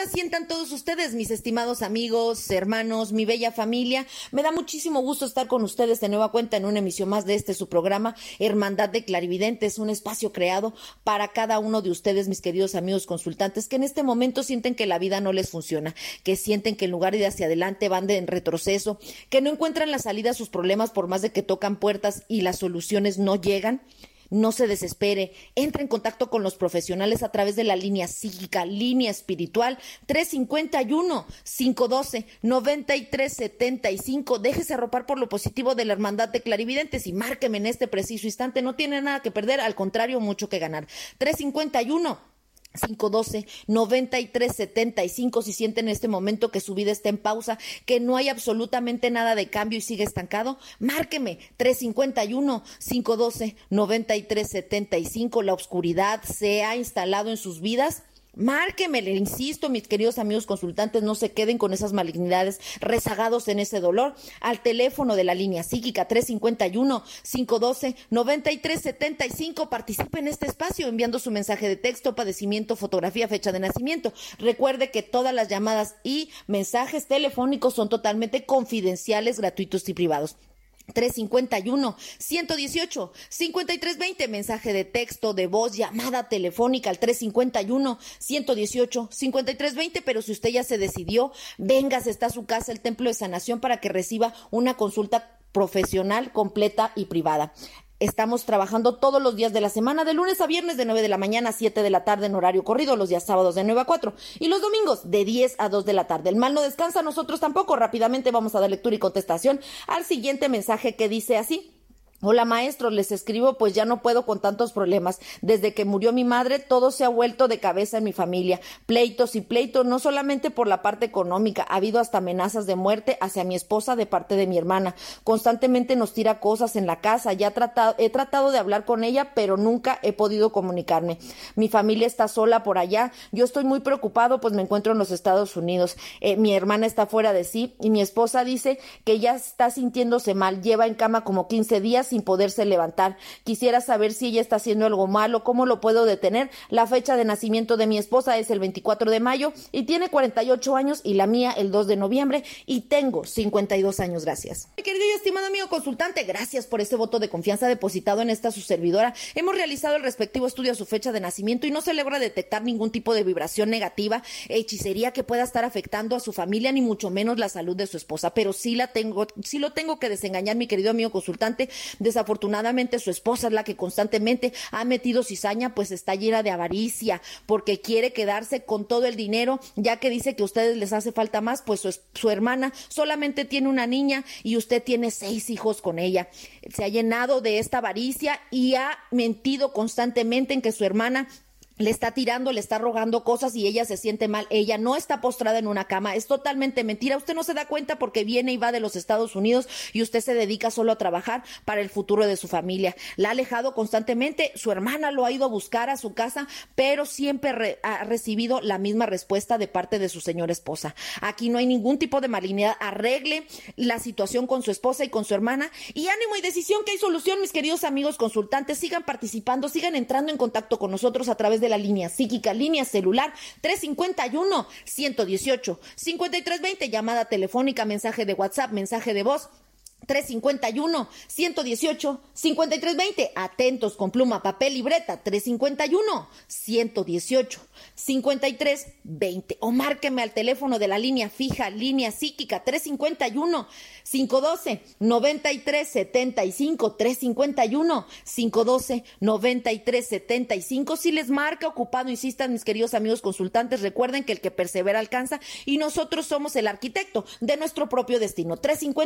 mañana sientan todos ustedes, mis estimados amigos, hermanos, mi bella familia. Me da muchísimo gusto estar con ustedes de nueva cuenta en una emisión más de su programa Hermandad de Clarividentes, un espacio creado para cada uno de ustedes, mis queridos amigos consultantes, que en este momento sienten que la vida no les funciona, que sienten que en lugar de ir hacia adelante van en retroceso, que no encuentran la salida a sus problemas por más de que tocan puertas y las soluciones no llegan. No se desespere, entre en contacto con los profesionales a través de la línea psíquica, línea espiritual 351-512-9375. Déjese arropar por lo positivo de la Hermandad de Clarividentes y márqueme en este preciso instante. No tiene nada que perder, al contrario, mucho que ganar. 351-512-9375. Si sienten en este momento que su vida está en pausa, que no hay absolutamente nada de cambio y sigue estancado, márqueme 351-512-9375. La oscuridad se ha instalado en sus vidas. Márqueme, le insisto, mis queridos amigos consultantes, no se queden con esas malignidades, rezagados en ese dolor, al teléfono de la línea psíquica 351-512-9375. Participe en este espacio enviando su mensaje de texto, padecimiento, fotografía, fecha de nacimiento. Recuerde que todas las llamadas y mensajes telefónicos son totalmente confidenciales, gratuitos y privados. 351-118-5320, mensaje de texto, de voz, llamada telefónica al 351-118-5320, pero si usted ya se decidió, véngase, está a su casa, el Templo de Sanación, para que reciba una consulta profesional, completa y privada. Estamos trabajando todos los días de la semana, de lunes a viernes de 9 de la mañana a 7 de la tarde en horario corrido, los días sábados de 9 a 4 y los domingos de 10 a 2 de la tarde. El mal no descansa, nosotros tampoco. Rápidamente vamos a dar lectura y contestación al siguiente mensaje que dice así. Hola maestro, les escribo pues ya no puedo con tantos problemas. Desde que murió mi madre todo se ha vuelto de cabeza en mi familia. Pleitos y pleitos, no solamente por la parte económica, ha habido hasta amenazas de muerte hacia mi esposa de parte de mi hermana. Constantemente nos tira cosas en la casa, he tratado de hablar con ella, pero nunca he podido comunicarme. Mi familia está sola por allá, yo estoy muy preocupado pues me encuentro en los Estados Unidos. Mi hermana está fuera de sí y mi esposa dice que ya está sintiéndose mal, lleva en cama como 15 días sin poderse levantar. Quisiera saber si ella está haciendo algo malo, cómo lo puedo detener. La fecha de nacimiento de mi esposa es el 24 de mayo y tiene 48 años y la mía el 2 de noviembre y tengo 52 años. Gracias. Mi querido y estimado amigo consultante, gracias por ese voto de confianza depositado en esta su servidora. Hemos realizado el respectivo estudio a su fecha de nacimiento y no se logra detectar ningún tipo de vibración negativa, hechicería que pueda estar afectando a su familia, ni mucho menos la salud de su esposa, pero sí lo tengo que desengañar, mi querido amigo consultante. Desafortunadamente su esposa es la que constantemente ha metido cizaña, pues está llena de avaricia, porque quiere quedarse con todo el dinero, ya que dice que a ustedes les hace falta más, pues su hermana solamente tiene una niña y usted tiene 6 hijos con ella. Se ha llenado de esta avaricia y ha mentido constantemente en que su hermana le está tirando, le está rogando cosas y ella se siente mal. Ella no está postrada en una cama, es totalmente mentira. Usted no se da cuenta porque viene y va de los Estados Unidos y usted se dedica solo a trabajar para el futuro de su familia. La ha alejado constantemente, su hermana lo ha ido a buscar a su casa, pero siempre ha recibido la misma respuesta de parte de su señora esposa. Aquí no hay ningún tipo de malignidad. Arregle la situación con su esposa y con su hermana y ánimo y decisión, que hay solución, mis queridos amigos consultantes. Sigan participando, sigan entrando en contacto con nosotros a través de la línea psíquica, línea celular 351-118-5320, llamada telefónica, mensaje de WhatsApp, mensaje de voz 351-118-5320. Atentos con pluma, papel, libreta. 351-118-5320. O márqueme al teléfono de la línea fija, línea psíquica 351-512-9375. 351-512-9375. Si les marca ocupado, insistan, mis queridos amigos consultantes, recuerden que el que persevera alcanza y nosotros somos el arquitecto de nuestro propio destino.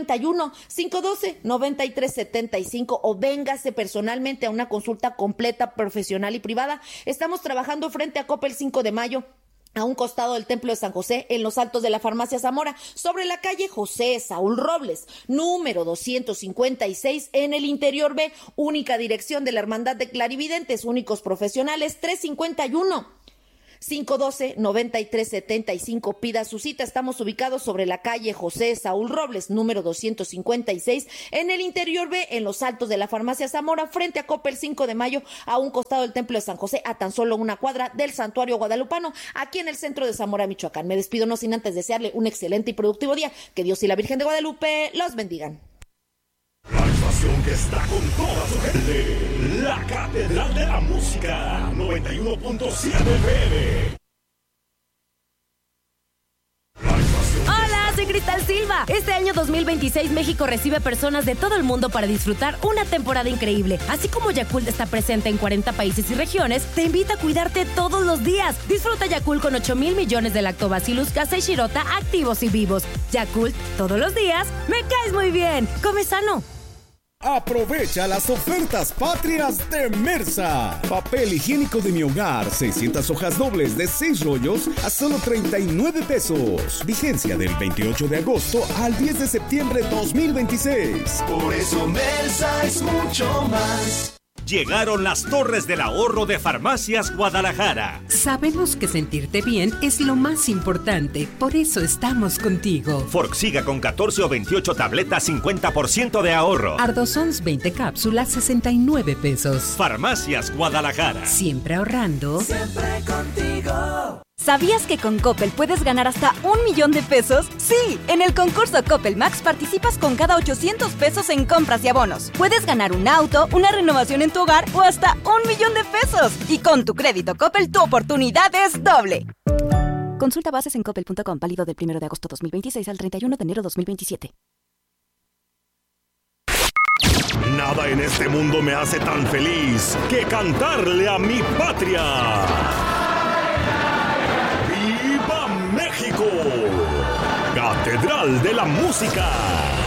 351-512-9375 o véngase personalmente a una consulta completa, profesional y privada. Estamos trabajando frente a Coppel 5 de Mayo, a un costado del Templo de San José, en los altos de la Farmacia Zamora, sobre la calle José Saúl Robles, número 256, en el interior B. Única dirección de la Hermandad de Clarividentes, únicos profesionales, 351 512-9375. Pida su cita. Estamos ubicados sobre la calle José Saúl Robles, número 256, en el interior B, en los altos de la farmacia Zamora, frente a Coppel 5 de Mayo, a un costado del Templo de San José, a tan solo una cuadra del Santuario Guadalupano, aquí en el centro de Zamora, Michoacán. Me despido no sin antes desearle un excelente y productivo día. Que Dios y la Virgen de Guadalupe los bendigan. La estación que está con toda su gente, la Catedral de la Música, 91.7 FM. Hola, soy Cristal Silva. Este año 2026 México recibe personas de todo el mundo para disfrutar una temporada increíble. Así como Yakult está presente en 40 países y regiones, te invita a cuidarte todos los días. Disfruta Yakult con 8,000 millones de Lactobacillus casei shirota activos y vivos. Yakult, todos los días, me caes muy bien. Come sano. Aprovecha las ofertas patrias de Mersa. Papel higiénico de mi hogar, 600 hojas dobles de 6 rollos a solo 39 pesos. Vigencia del 28 de agosto al 10 de septiembre 2026. Por eso Mersa es mucho más. Llegaron las Torres del Ahorro de Farmacias Guadalajara. Sabemos que sentirte bien es lo más importante, por eso estamos contigo. Forxiga con 14 o 28 tabletas, 50% de ahorro. Ardosons 20 cápsulas, 69 pesos. Farmacias Guadalajara. Siempre ahorrando. Siempre contigo. ¿Sabías que con Coppel puedes ganar hasta 1,000,000 de pesos? ¡Sí! En el concurso Coppel Max participas con cada 800 pesos en compras y abonos. Puedes ganar un auto, una renovación en tu hogar o hasta 1,000,000 de pesos. Y con tu crédito Coppel, tu oportunidad es doble. Consulta bases en coppel.com, válido del 1 de agosto 2026 al 31 de enero 2027. Nada en este mundo me hace tan feliz que cantarle a mi patria. ¡Viva México! Catedral de la Música.